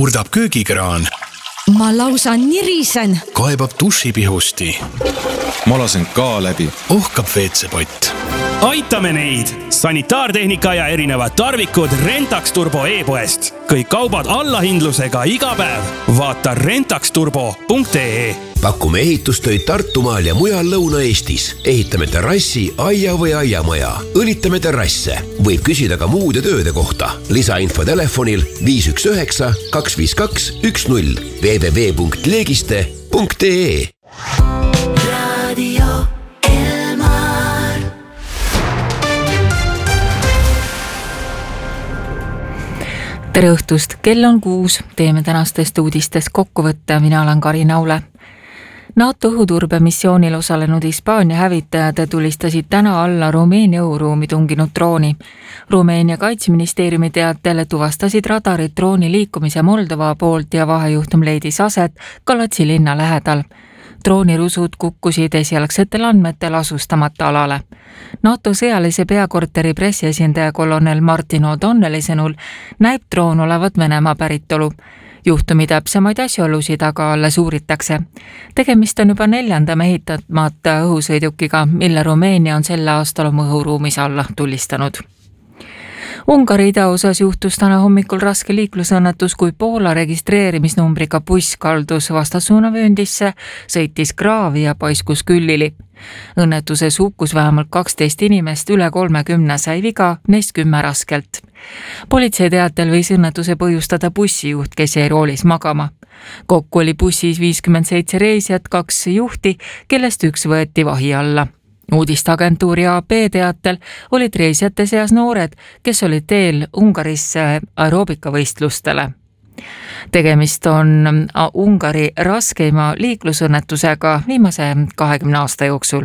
kurdab köögikraan. Ma lausa nirisen. Kaebab dušipihusti. Ma lasen ka läbi. Ohkab WC-pott. Aitame neid! Sanitaartehnika ja erinevad tarvikud Rentax Turbo e-poest. Kõik kaubad allahindlusega iga päev. Vaata rentaxturbo.ee. Pakume ehitustöid Tartumaal ja mujal Lõuna-Eestis. Ehitame terrassi, aia või aiamaja. Õlitame terrasse. Võib küsida ka muude tööde kohta. Lisainfo telefonil 519 252 10 www.legiste.ee. Tere õhtust, kell on 6, teeme tänastest uudistest kokkuvõtte, mina olen Karin Aule. NATO õhuturbemissioonil osalenud Hispaania hävitajad tulistasid täna alla Rumeenia õhuruumi tunginud drooni. Rumeenia kaitseministeeriumi teatel tuvastasid radarid drooni liikumise Moldova poolt ja vahejuhtum leidis aset Galatsi linna lähedal. Droonirusud kukkusid esialgsetel andmetel asustamata alale. NATO sõjalise peakorteri pressiesindaja kolonel Martin O'Donnelli sõnul näib droon olevat Venemaa päritolu. Juhtumi täpsemaid asjaolusid aga alles uuritakse. Tegemist on juba 4. mehitamata õhusõidukiga, mille Rumeenia on selle aastal oma õhuruumis alla tulistanud. Ungari idaosas juhtus täna hommikul raske liiklusõnnetus, kui Poola registreerimisnumbriga buss kaldus vastassuunavööndisse, sõitis kraavi ja paiskus küllili. Õnnetuses hukkus vähemalt 12 inimest, üle 30 sai viga, neist 10 raskelt. Politsei teatel võis õnnetuse põhjustada bussijuht, kes jäi roolis magama. Kokku oli bussis 57 reisijat, 2 juhti, kellest 1 võeti vahi alla. Uudistagentuuri AP teatel olid reisijate seas noored, kes olid teel Ungarisse aeroobikavõistlustele. Tegemist on Ungari raskeima liiklusõnnetusega viimase 20 aasta jooksul.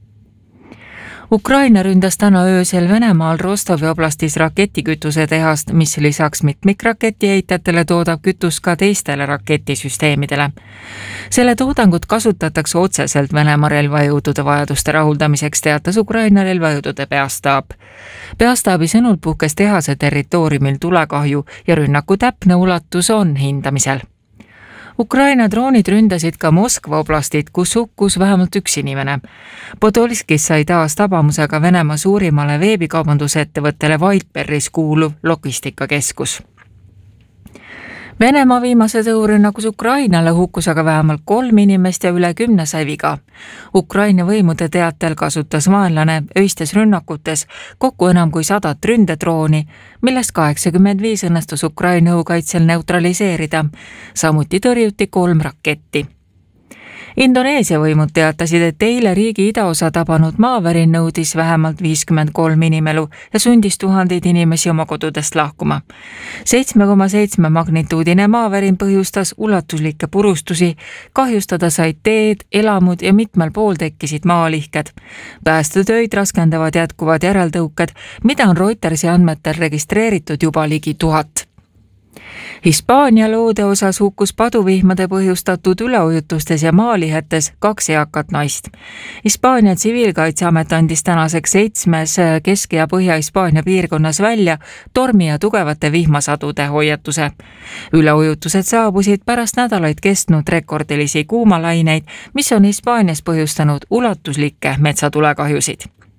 Ukraina ründas täna öösel Venemaal Rostovi oblastis raketikütuse tehast, mis lisaks mitmikraketieheitajatele toodab kütust ka teistele raketisüsteemidele. Selle toodangut kasutatakse otseselt Venemaa relvajõudude vajaduste rahuldamiseks, teatas Ukraina relvajõudude peastaab. Peastaabi sõnul puhkes tehase territooriumil tulekahju ja rünnaku täpne ulatus on hindamisel. Ukraina droonid ründasid ka Moskva oblastit, kus hukkus vähemalt 1 inimene. Podolskis sai taas tabamusega Venemaa suurimale veebikaubandusettevõttele Wildberries kuuluv logistikakeskus. Venemaa viimased õhurünnakus Ukrainale hukkus aga vähemalt 3 inimest ja üle 10 sai viga. Ukraina võimude teatel kasutas vaenlane öistes rünnakutes kokku enam kui 100 ründedrooni, millest 85 õnnestus Ukraina õhukaitsel neutraliseerida. Samuti tõrjuti 3 raketti. Indoneesia võimud teatasid, et eile riigi idaosa tabanud maavärin nõudis vähemalt 53 inimelu ja sundis tuhandeid inimesi oma kodudest lahkuma. 7,7 magnituudine maavärin põhjustas ulatuslikke purustusi, kahjustada said teed, elamud ja mitmel pool tekkisid maalihked. Päästetöid raskendavad jätkuvad järeltõuked, mida on Reutersi andmetel registreeritud juba ligi 1000. Hispaania loode osas hukkus paduvihmade põhjustatud üleujutustes ja maalihetes 2 eakat naist. Hispaania tsiviilkaitseamet andis tänaseks 7 Kesk- ja Põhja-Hispaania piirkonnas välja tormi ja tugevate vihmasadude hoiatuse. Üleujutused saabusid pärast nädalaid kestnud rekordilisi kuumalaineid, mis on Hispaanias põhjustanud ulatuslikke metsatulekahjusid.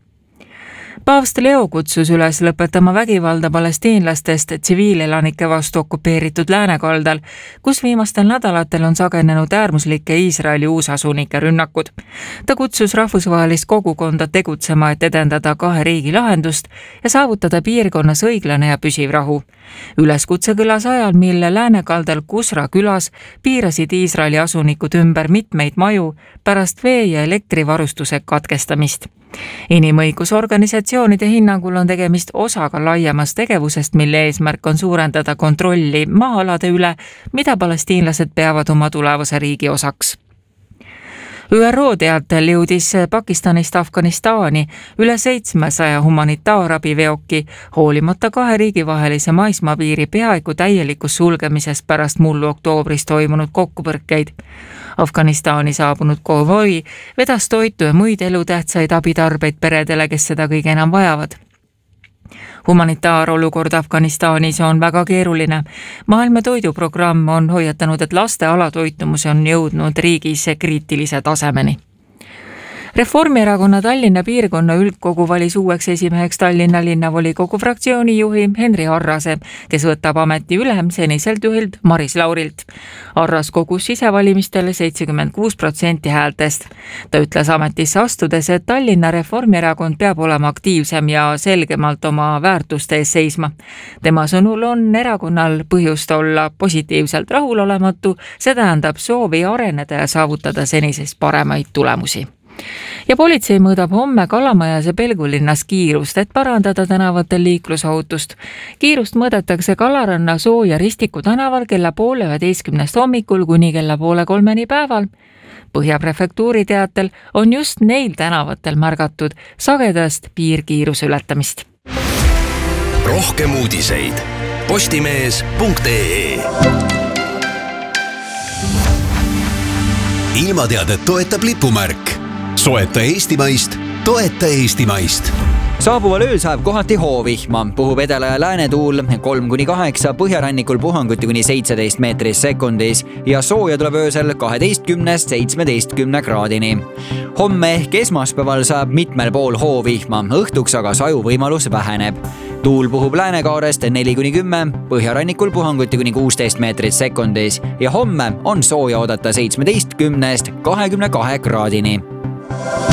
Paavst Leo kutsus üles lõpetama vägivalda palestiinlastest tsiviilelanike vastu okupeeritud läänekaldal, kus viimastel nädalatel on sagenenud äärmuslike Iisraeli uusasunike rünnakud. Ta kutsus rahvusvahelist kogukonda tegutsema, et edendada 2 riigi lahendust ja saavutada piirkonnas õiglane ja püsiv rahu. Üleskutse kõlas ajal, mille läänekaldal Kusra külas piirasid Iisraeli asunikud ümber mitmeid maju pärast vee- ja elektrivarustuse katkestamist. Inimõigusorganisatsioonide hinnangul on tegemist osaga laiemast tegevusest, mille eesmärk on suurendada kontrolli maa-alade üle, mida palestiinlased peavad oma tulevase riigi osaks. ÜRO teatel jõudis Pakistanist Afganistani üle 700 humanitaarabiveoki, hoolimata 2 riigi vahelise maismaapiiri peaaegu täielikus sulgemisest pärast mullu oktoobris toimunud kokkupõrkeid. Afganistani saabunud konvoi vedas toitu ja muid elutähtsaid abitarbeid peredele, kes seda kõige enam vajavad. Humanitaarolukord Afganistanis on väga keeruline. Maailma toiduprogramm on hoiatanud, et laste alatoitumus on jõudnud riigis kriitilise tasemeni. Reformierakonna Tallinna piirkonna üldkogu valis uueks esimeheks Tallinna linnavolikogu fraktsiooni juhi Henri Arrase, kes võtab ameti üle seniselt juhilt Maris Laurilt. Arras kogus sisevalimistel 76% häältest. Ta ütles ametisse astudes, et Tallinna Reformierakond peab olema aktiivsem ja selgemalt oma väärtuste ees seisma. Tema sõnul on erakonnal põhjust olla positiivselt rahulolematu, see tähendab soovi areneda ja saavutada senisest paremaid tulemusi. Ja politsei mõõdab homme Kalamajas ja Pelgulinnas kiirust, et parandada tänavatel liiklusohutust. Kiirust mõõdetakse Kalaranna, Soo ja Ristiku tänaval kella 12:30 hommikul kuni kella 2:30 päeval. Põhja prefektuuri teatel on just neil tänavatel märgatud sagedast piirkiiruse ületamist. Rohkem uudiseid postimees.ee. Ilmateadet toetab lipumärk. Soeta eestimaist, toeta eestimaist. Saabuval ööl saab kohati hoovihma, puhub edela- ja läänetuul 3-8, põhjarannikul puhanguti kuni 17 meetris sekundis ja sooja tuleb öösel 12-17 kraadini. Homme ehk esmaspäeval saab mitmel pool hoovihma, õhtuks aga saju võimalus väheneb. Tuul puhub läänekaarest 4-10, põhjarannikul puhanguti kuni 16 meetris sekundis ja homme on sooja oodata 17-22 kraadini.